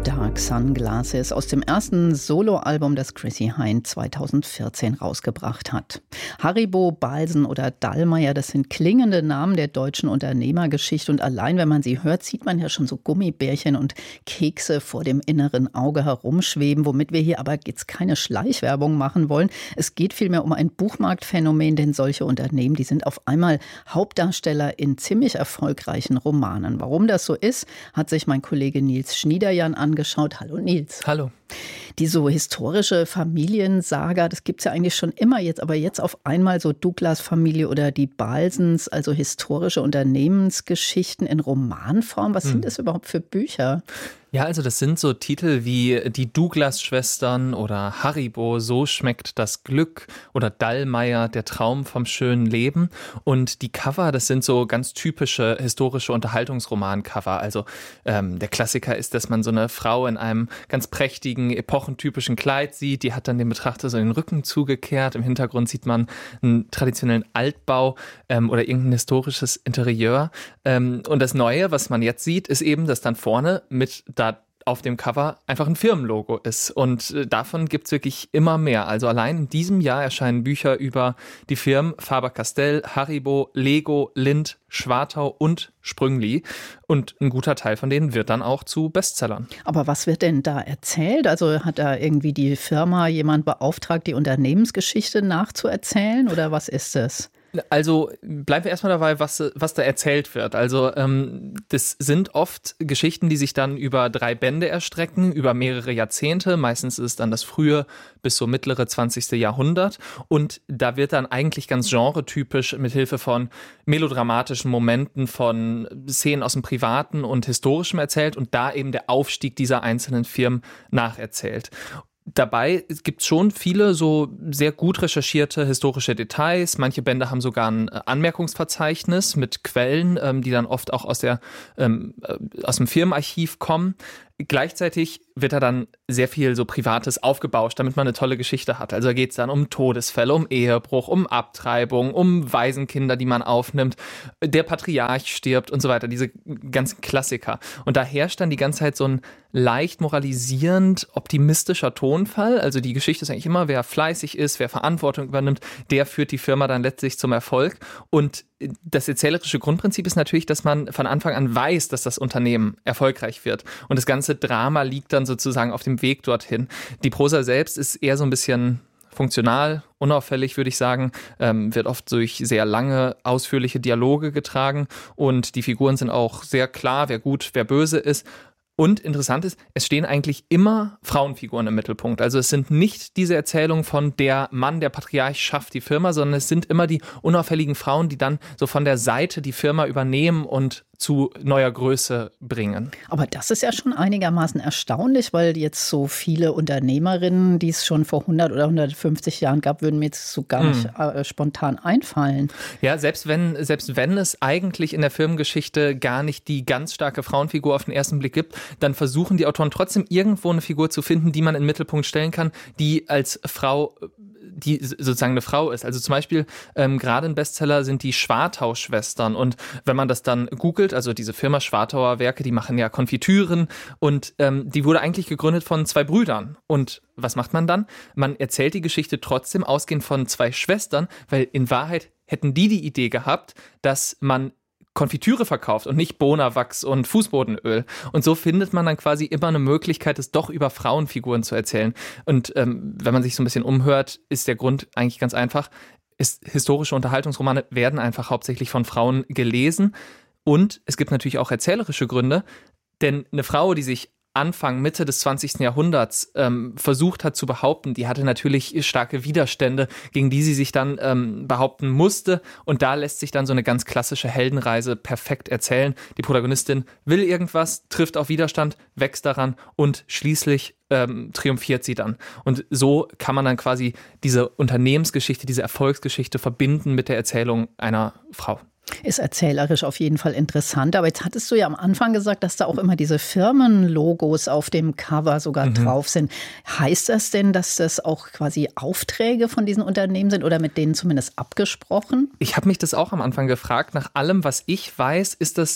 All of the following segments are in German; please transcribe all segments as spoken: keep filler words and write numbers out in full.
Dark Sunglasses aus dem ersten Soloalbum, das Chrissie Hynde zweitausendvierzehn rausgebracht hat. Haribo, Balsen oder Dallmayr, das sind klingende Namen der deutschen Unternehmergeschichte. Und allein, wenn man sie hört, sieht man ja schon so Gummibärchen und Kekse vor dem inneren Auge herumschweben, womit wir hier aber jetzt keine Schleichwerbung machen wollen. Es geht vielmehr um ein Buchmarktphänomen, denn solche Unternehmen, die sind auf einmal Hauptdarsteller in ziemlich erfolgreichen Romanen. Warum das so ist, hat sich mein Kollege Nils Schniederjan angeschaut. Hallo Nils. Hallo. Die so historische Familiensaga, das gibt es ja eigentlich schon immer jetzt, aber jetzt auf einmal so Douglas-Familie oder die Balsens, also historische Unternehmensgeschichten in Romanform. Was hm. sind das überhaupt für Bücher? Ja, also das sind so Titel wie die Douglas-Schwestern oder Haribo, so schmeckt das Glück oder Dallmayr, der Traum vom schönen Leben. Und die Cover, das sind so ganz typische historische Unterhaltungsroman-Cover. Also ähm, der Klassiker ist, dass man so eine Frau in einem ganz prächtigen, epochentypischen Kleid sieht. Die hat dann dem Betrachter so den Rücken zugekehrt. Im Hintergrund sieht man einen traditionellen Altbau ähm, oder irgendein historisches Interieur. Ähm, und das Neue, was man jetzt sieht, ist eben, dass dann vorne mit da auf dem Cover einfach ein Firmenlogo ist. Und davon gibt es wirklich immer mehr. Also allein in diesem Jahr erscheinen Bücher über die Firmen Faber-Castell, Haribo, Lego, Lindt, Schwartau und Sprüngli. Und ein guter Teil von denen wird dann auch zu Bestsellern. Aber was wird denn da erzählt? Also hat da irgendwie die Firma jemand beauftragt, die Unternehmensgeschichte nachzuerzählen? Oder was ist es? Also bleiben wir erstmal dabei, was, was da erzählt wird. Also ähm, das sind oft Geschichten, die sich dann über drei Bände erstrecken, über mehrere Jahrzehnte. Meistens ist es dann das frühe bis so mittlere zwanzigste Jahrhundert. Und da wird dann eigentlich ganz genretypisch mit Hilfe von melodramatischen Momenten, von Szenen aus dem Privaten und Historischem erzählt und da eben der Aufstieg dieser einzelnen Firmen nacherzählt. Dabei gibt es schon viele so sehr gut recherchierte historische Details. Manche Bände haben sogar ein Anmerkungsverzeichnis mit Quellen, ähm, die dann oft auch aus, der, ähm, aus dem Firmenarchiv kommen. Gleichzeitig wird da dann sehr viel so Privates aufgebauscht, damit man eine tolle Geschichte hat. Also da geht es dann um Todesfälle, um Ehebruch, um Abtreibung, um Waisenkinder, die man aufnimmt, der Patriarch stirbt und so weiter, diese ganzen Klassiker. Und da herrscht dann die ganze Zeit so ein leicht moralisierend optimistischer Tonfall. Also die Geschichte ist eigentlich immer, wer fleißig ist, wer Verantwortung übernimmt, der führt die Firma dann letztlich zum Erfolg. Und das erzählerische Grundprinzip ist natürlich, dass man von Anfang an weiß, dass das Unternehmen erfolgreich wird. Und das ganze Drama liegt dann sozusagen auf dem Weg dorthin. Die Prosa selbst ist eher so ein bisschen funktional, unauffällig, würde ich sagen, ähm, wird oft durch sehr lange, ausführliche Dialoge getragen. Und die Figuren sind auch sehr klar, wer gut, wer böse ist. Und interessant ist, es stehen eigentlich immer Frauenfiguren im Mittelpunkt. Also es sind nicht diese Erzählungen von der Mann, der Patriarch schafft die Firma, sondern es sind immer die unauffälligen Frauen, die dann so von der Seite die Firma übernehmen und zu neuer Größe bringen. Aber das ist ja schon einigermaßen erstaunlich, weil jetzt so viele Unternehmerinnen, die es schon vor hundert oder hundertfünfzig Jahren gab, würden mir jetzt so gar nicht mm. äh, spontan einfallen. Ja, selbst wenn, selbst wenn es eigentlich in der Firmengeschichte gar nicht die ganz starke Frauenfigur auf den ersten Blick gibt, dann versuchen die Autoren trotzdem irgendwo eine Figur zu finden, die man in den Mittelpunkt stellen kann, die als Frau die sozusagen eine Frau ist. Also zum Beispiel ähm, gerade ein Bestseller sind die Schwartau-Schwestern und wenn man das dann googelt, also diese Firma Schwartauer Werke, die machen ja Konfitüren und ähm, die wurde eigentlich gegründet von zwei Brüdern. Und was macht man dann? Man erzählt die Geschichte trotzdem ausgehend von zwei Schwestern, weil in Wahrheit hätten die die Idee gehabt, dass man Konfitüre verkauft und nicht Bonawachs und Fußbodenöl. Und so findet man dann quasi immer eine Möglichkeit, es doch über Frauenfiguren zu erzählen. Und ähm, wenn man sich so ein bisschen umhört, ist der Grund eigentlich ganz einfach. Ist, historische Unterhaltungsromane werden einfach hauptsächlich von Frauen gelesen. Und es gibt natürlich auch erzählerische Gründe. Denn eine Frau, die sich Anfang, Mitte des zwanzigsten Jahrhunderts ähm, versucht hat zu behaupten, die hatte natürlich starke Widerstände, gegen die sie sich dann ähm, behaupten musste. Und da lässt sich dann so eine ganz klassische Heldenreise perfekt erzählen. Die Protagonistin will irgendwas, trifft auf Widerstand, wächst daran und schließlich ähm, triumphiert sie dann. Und so kann man dann quasi diese Unternehmensgeschichte, diese Erfolgsgeschichte verbinden mit der Erzählung einer Frau. Ist erzählerisch auf jeden Fall interessant. Aber jetzt hattest du ja am Anfang gesagt, dass da auch immer diese Firmenlogos auf dem Cover sogar mhm. drauf sind. Heißt das denn, dass das auch quasi Aufträge von diesen Unternehmen sind oder mit denen zumindest abgesprochen? Ich habe mich das auch am Anfang gefragt. Nach allem, was ich weiß, ist das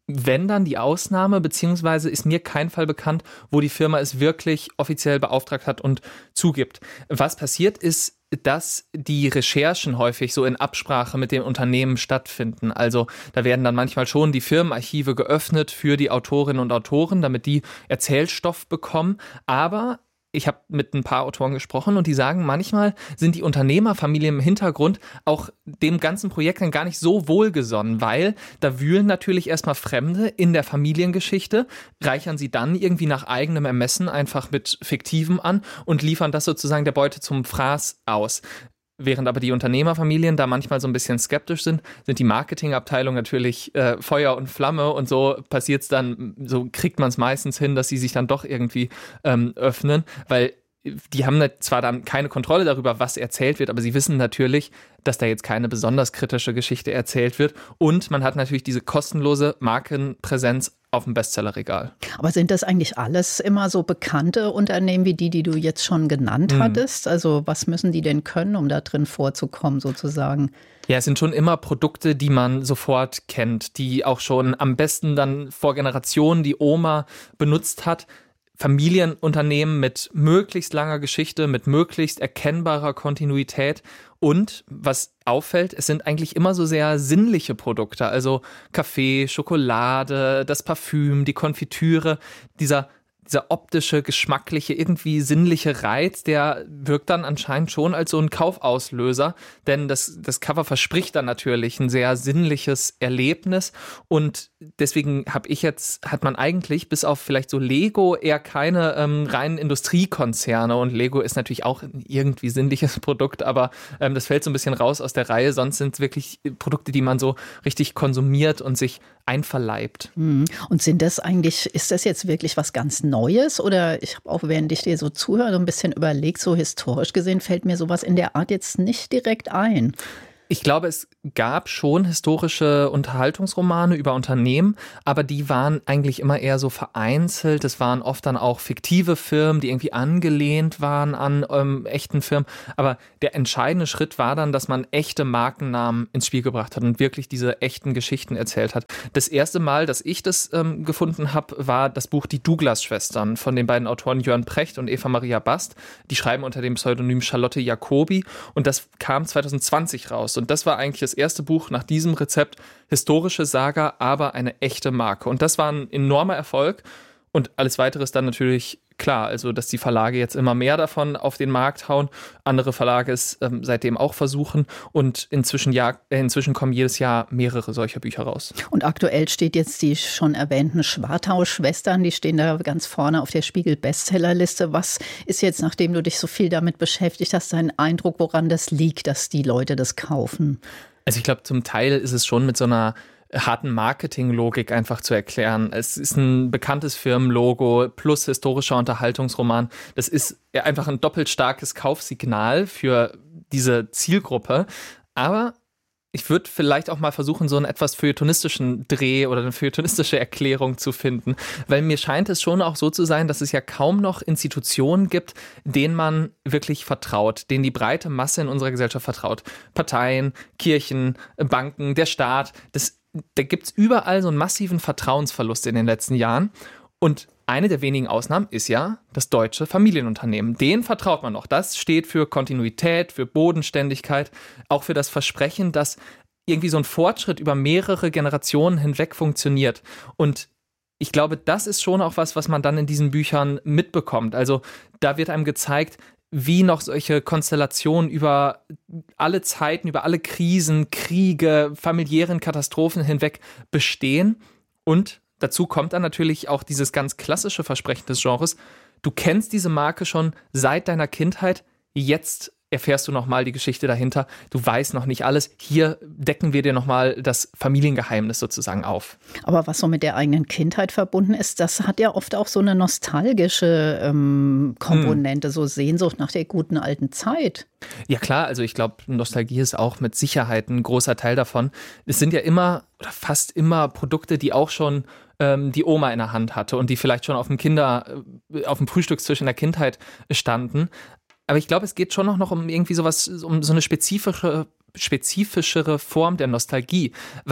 wenn dann die Ausnahme, beziehungsweise ist mir kein Fall bekannt, wo die Firma es wirklich offiziell beauftragt hat und zugibt. Was passiert ist, dass die Recherchen häufig so in Absprache mit dem Unternehmen stattfinden. Also da werden dann manchmal schon die Firmenarchive geöffnet für die Autorinnen und Autoren, damit die Erzählstoff bekommen. Aber ich habe mit ein paar Autoren gesprochen und die sagen, manchmal sind die Unternehmerfamilien im Hintergrund auch dem ganzen Projekt dann gar nicht so wohlgesonnen, weil da wühlen natürlich erstmal Fremde in der Familiengeschichte, reichern sie dann irgendwie nach eigenem Ermessen einfach mit Fiktivem an und liefern das sozusagen der Beute zum Fraß aus. Während aber die Unternehmerfamilien da manchmal so ein bisschen skeptisch sind, sind die Marketingabteilung natürlich äh, Feuer und Flamme und so passiert es dann, so kriegt man es meistens hin, dass sie sich dann doch irgendwie ähm, öffnen, weil die haben zwar dann keine Kontrolle darüber, was erzählt wird, aber sie wissen natürlich, dass da jetzt keine besonders kritische Geschichte erzählt wird und man hat natürlich diese kostenlose Markenpräsenz auf dem Bestsellerregal. Aber sind das eigentlich alles immer so bekannte Unternehmen wie die, die du jetzt schon genannt mhm. hattest? Also was müssen die denn können, um da drin vorzukommen sozusagen? Ja, es sind schon immer Produkte, die man sofort kennt, die auch schon am besten dann vor Generationen die Oma benutzt hat. Familienunternehmen mit möglichst langer Geschichte, mit möglichst erkennbarer Kontinuität und was auffällt, es sind eigentlich immer so sehr sinnliche Produkte, also Kaffee, Schokolade, das Parfüm, die Konfitüre, dieser Dieser optische, geschmackliche, irgendwie sinnliche Reiz, der wirkt dann anscheinend schon als so ein Kaufauslöser, denn das, das Cover verspricht dann natürlich ein sehr sinnliches Erlebnis und deswegen habe ich jetzt, hat man eigentlich bis auf vielleicht so Lego eher keine ähm, reinen Industriekonzerne und Lego ist natürlich auch ein irgendwie sinnliches Produkt, aber ähm, das fällt so ein bisschen raus aus der Reihe, sonst sind es wirklich Produkte, die man so richtig konsumiert und sich einverleibt. Und sind das eigentlich, ist das jetzt wirklich was ganz Neues? Oder ich habe auch, während ich dir so zuhöre, so ein bisschen überlegt, so historisch gesehen fällt mir sowas in der Art jetzt nicht direkt ein. Ich glaube, es gab schon historische Unterhaltungsromane über Unternehmen, aber die waren eigentlich immer eher so vereinzelt. Es waren oft dann auch fiktive Firmen, die irgendwie angelehnt waren an ähm, echten Firmen. Aber der entscheidende Schritt war dann, dass man echte Markennamen ins Spiel gebracht hat und wirklich diese echten Geschichten erzählt hat. Das erste Mal, dass ich das ähm, gefunden habe, war das Buch Die Douglas-Schwestern von den beiden Autoren Jörn Precht und Eva Maria Bast. Die schreiben unter dem Pseudonym Charlotte Jacobi und das kam zwanzig zwanzig raus. Und das war eigentlich das erste Buch nach diesem Rezept, historische Saga, aber eine echte Marke. Und das war ein enormer Erfolg. Und alles Weitere ist dann natürlich klar, also dass die Verlage jetzt immer mehr davon auf den Markt hauen, andere Verlage es ähm, seitdem auch versuchen und inzwischen, ja, äh, inzwischen kommen jedes Jahr mehrere solcher Bücher raus. Und aktuell steht jetzt die schon erwähnten Schwartau-Schwestern, die stehen da ganz vorne auf der Spiegel-Bestsellerliste. Was ist jetzt, nachdem du dich so viel damit beschäftigt hast, dein Eindruck, woran das liegt, dass die Leute das kaufen? Also ich glaube, zum Teil ist es schon mit so einer harten Marketinglogik einfach zu erklären. Es ist ein bekanntes Firmenlogo plus historischer Unterhaltungsroman. Das ist einfach ein doppelt starkes Kaufsignal für diese Zielgruppe. Aber ich würde vielleicht auch mal versuchen, so einen etwas feuilletonistischen Dreh oder eine feuilletonistische Erklärung zu finden. Weil mir scheint es schon auch so zu sein, dass es ja kaum noch Institutionen gibt, denen man wirklich vertraut, denen die breite Masse in unserer Gesellschaft vertraut. Parteien, Kirchen, Banken, der Staat. Das, da gibt es überall so einen massiven Vertrauensverlust in den letzten Jahren. Und eine der wenigen Ausnahmen ist ja das deutsche Familienunternehmen. Denen vertraut man noch. Das steht für Kontinuität, für Bodenständigkeit, auch für das Versprechen, dass irgendwie so ein Fortschritt über mehrere Generationen hinweg funktioniert. Und ich glaube, das ist schon auch was, was man dann in diesen Büchern mitbekommt. Also da wird einem gezeigt, wie noch solche Konstellationen über alle Zeiten, über alle Krisen, Kriege, familiären Katastrophen hinweg bestehen. Und dazu kommt dann natürlich auch dieses ganz klassische Versprechen des Genres. Du kennst diese Marke schon seit deiner Kindheit. Jetzt erfährst du nochmal die Geschichte dahinter. Du weißt noch nicht alles. Hier decken wir dir nochmal das Familiengeheimnis sozusagen auf. Aber was so mit der eigenen Kindheit verbunden ist, das hat ja oft auch so eine nostalgische ähm, Komponente, hm. so Sehnsucht nach der guten alten Zeit. Ja klar, also ich glaube, Nostalgie ist auch mit Sicherheit ein großer Teil davon. Es sind ja immer oder fast immer Produkte, die auch schon ähm, die Oma in der Hand hatte und die vielleicht schon auf dem Kinder, auf dem Frühstückstisch in der Kindheit standen. Aber ich glaube, es geht schon noch um irgendwie sowas, um so eine spezifische, spezifischere Form der Nostalgie, weil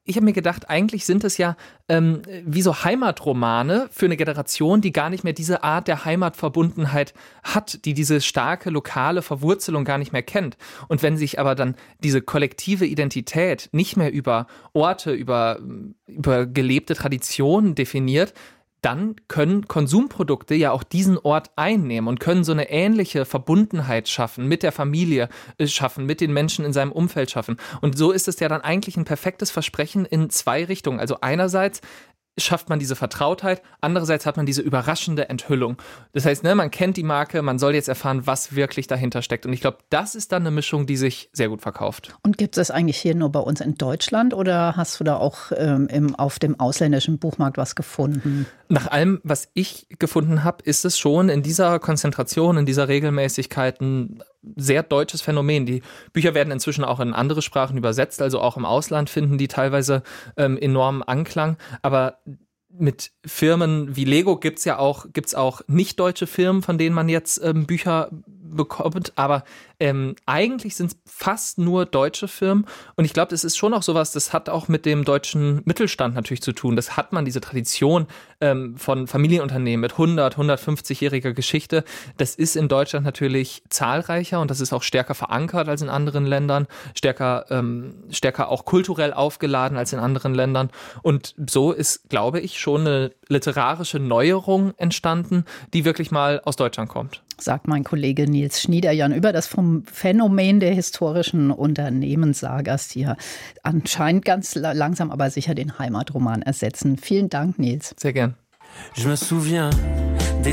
ich habe mir gedacht, eigentlich sind es ja ähm, wie so Heimatromane für eine Generation, die gar nicht mehr diese Art der Heimatverbundenheit hat, die diese starke lokale Verwurzelung gar nicht mehr kennt. Und wenn sich aber dann diese kollektive Identität nicht mehr über Orte, über, über gelebte Traditionen definiert, dann können Konsumprodukte ja auch diesen Ort einnehmen und können so eine ähnliche Verbundenheit schaffen, mit der Familie äh, schaffen, mit den Menschen in seinem Umfeld schaffen. Und so ist es ja dann eigentlich ein perfektes Versprechen in zwei Richtungen. Also einerseits schafft man diese Vertrautheit, andererseits hat man diese überraschende Enthüllung. Das heißt, ne, man kennt die Marke, man soll jetzt erfahren, was wirklich dahinter steckt. Und ich glaube, das ist dann eine Mischung, die sich sehr gut verkauft. Und gibt es das eigentlich hier nur bei uns in Deutschland oder hast du da auch ähm, im, auf dem ausländischen Buchmarkt was gefunden? Nach allem, was ich gefunden habe, ist es schon in dieser Konzentration, in dieser Regelmäßigkeit ein sehr deutsches Phänomen. Die Bücher werden inzwischen auch in andere Sprachen übersetzt, also auch im Ausland finden die teilweise ähm, enormen Anklang. Aber mit Firmen wie Lego gibt's ja auch, gibt's auch nicht deutsche Firmen, von denen man jetzt ähm, Bücher bekommt, aber ähm, eigentlich sind es fast nur deutsche Firmen und ich glaube, das ist schon auch sowas, das hat auch mit dem deutschen Mittelstand natürlich zu tun. Das hat man, diese Tradition ähm, von Familienunternehmen mit hundert, hundertfünfzigjähriger Geschichte. Das ist in Deutschland natürlich zahlreicher und das ist auch stärker verankert als in anderen Ländern, stärker, ähm, stärker auch kulturell aufgeladen als in anderen Ländern und so ist, glaube ich, schon eine literarische Neuerung entstanden, die wirklich mal aus Deutschland kommt. Sagt mein Kollege Nils Schniederjan über das vom Phänomen der historischen Unternehmenssagas, die ja anscheinend ganz langsam aber sicher den Heimatroman ersetzen. Vielen Dank, Nils. Sehr gern. Je me souviens